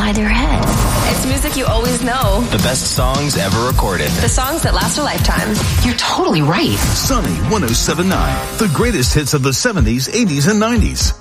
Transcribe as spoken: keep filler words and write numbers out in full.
inside their head. It's music you always know. The best songs ever recorded. The songs that last a lifetime. You're totally right. Sunny one oh seven point nine. The greatest hits of the seventies, eighties, and nineties.